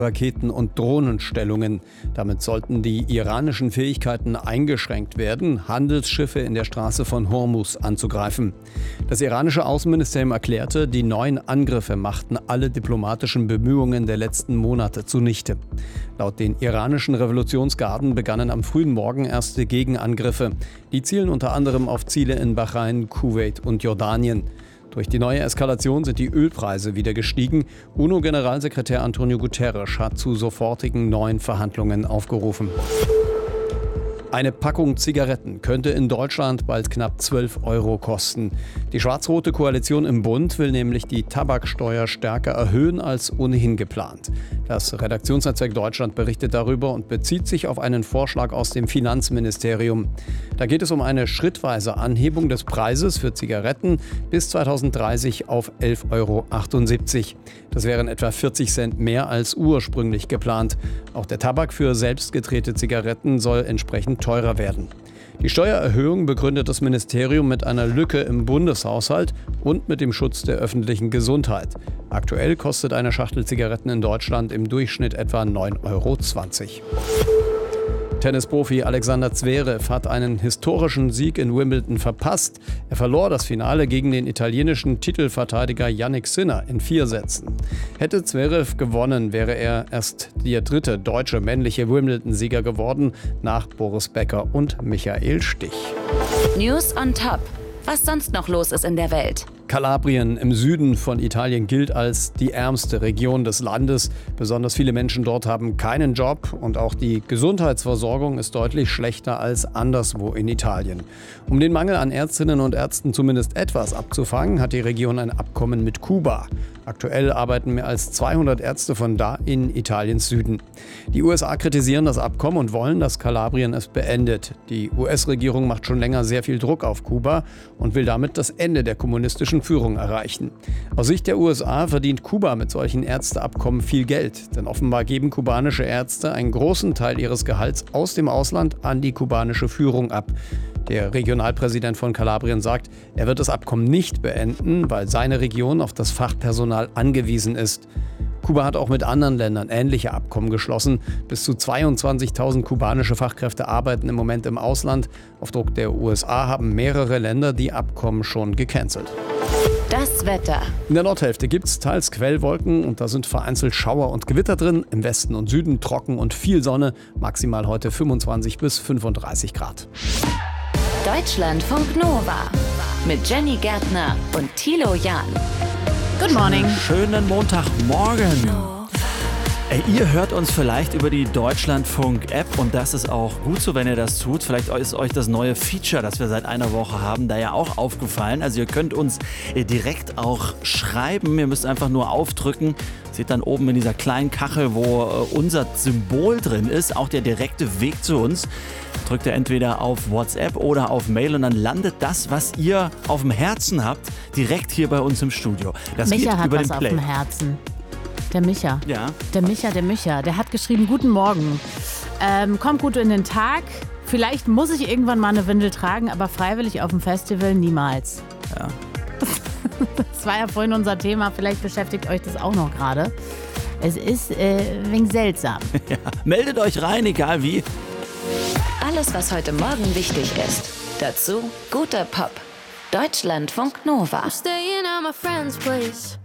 Raketen und Drohnenstellungen. Damit sollten die iranischen Fähigkeiten eingeschränkt werden, Handelsschiffe in der Straße von Hormuz anzugreifen. Das iranische Außenministerium erklärte, die neuen Angriffe machten alle diplomatischen Bemühungen der letzten Monate zunichte. Laut den iranischen Revolutionsgarden begannen am frühen Morgen erste Gegenangriffe. Die zielen unter anderem auf Ziele in Bahrain, Kuwait und Jordanien. Durch die neue Eskalation sind die Ölpreise wieder gestiegen. UNO-Generalsekretär Antonio Guterres hat zu sofortigen neuen Verhandlungen aufgerufen. Eine Packung Zigaretten könnte in Deutschland bald knapp 12 € kosten. Die schwarz-rote Koalition im Bund will nämlich die Tabaksteuer stärker erhöhen als ohnehin geplant. Das Redaktionsnetzwerk Deutschland berichtet darüber und bezieht sich auf einen Vorschlag aus dem Finanzministerium. Da geht es um eine schrittweise Anhebung des Preises für Zigaretten bis 2030 auf 11,78 €. Das wären etwa 40 Cent mehr als ursprünglich geplant. Auch der Tabak für selbstgedrehte Zigaretten soll entsprechend teurer werden. Die Steuererhöhung begründet das Ministerium mit einer Lücke im Bundeshaushalt und mit dem Schutz der öffentlichen Gesundheit. Aktuell kostet eine Schachtel Zigaretten in Deutschland im Durchschnitt etwa 9,20 €. Tennisprofi Alexander Zverev hat einen historischen Sieg in Wimbledon verpasst. Er verlor das Finale gegen den italienischen Titelverteidiger Jannik Sinner in 4 Sätzen. Hätte Zverev gewonnen, wäre er erst der dritte deutsche männliche Wimbledon-Sieger geworden, nach Boris Becker und Michael Stich. News on Top. Was sonst noch los ist in der Welt? Kalabrien im Süden von Italien gilt als die ärmste Region des Landes. Besonders viele Menschen dort haben keinen Job und auch die Gesundheitsversorgung ist deutlich schlechter als anderswo in Italien. Um den Mangel an Ärztinnen und Ärzten zumindest etwas abzufangen, hat die Region ein Abkommen mit Kuba. Aktuell arbeiten mehr als 200 Ärzte von da in Italiens Süden. Die USA kritisieren das Abkommen und wollen, dass Kalabrien es beendet. Die US-Regierung macht schon länger sehr viel Druck auf Kuba und will damit das Ende der kommunistischen Führung erreichen. Aus Sicht der USA verdient Kuba mit solchen Ärzteabkommen viel Geld, denn offenbar geben kubanische Ärzte einen großen Teil ihres Gehalts aus dem Ausland an die kubanische Führung ab. Der Regionalpräsident von Kalabrien sagt, er wird das Abkommen nicht beenden, weil seine Region auf das Fachpersonal angewiesen ist. Kuba hat auch mit anderen Ländern ähnliche Abkommen geschlossen. Bis zu 22.000 kubanische Fachkräfte arbeiten im Moment im Ausland. Auf Druck der USA haben mehrere Länder die Abkommen schon gecancelt. Das Wetter. In der Nordhälfte gibt es teils Quellwolken und da sind vereinzelt Schauer und Gewitter drin. Im Westen und Süden trocken und viel Sonne. Maximal heute 25 bis 35 Grad. Deutschlandfunk Nova mit Jenny Gärtner und Thilo Jahn. Good morning. Schönen Montagmorgen. Ihr hört uns vielleicht über die Deutschlandfunk-App und das ist auch gut so, wenn ihr das tut. Vielleicht ist euch das neue Feature, das wir seit einer Woche haben, da ja auch aufgefallen. Also ihr könnt uns direkt auch schreiben. Ihr müsst einfach nur aufdrücken. Seht dann oben in dieser kleinen Kachel, wo unser Symbol drin ist, auch der direkte Weg zu uns. Drückt ihr entweder auf WhatsApp oder auf Mail und dann landet das, was ihr auf dem Herzen habt, direkt hier bei uns im Studio. Das Micha geht hat über was den auf Play. dem Herzen. Der Micha. Ja. Der Micha. Der hat geschrieben, guten Morgen. Kommt gut in den Tag. Vielleicht muss ich irgendwann mal eine Windel tragen, aber freiwillig auf dem Festival niemals. Ja. Das war ja vorhin unser Thema. Vielleicht beschäftigt euch das auch noch gerade. Es ist ein wenig seltsam. Ja. Meldet euch rein, egal wie. Alles, was heute Morgen wichtig ist. Dazu guter Pop. Deutschlandfunk Nova. Staying at my friend's place.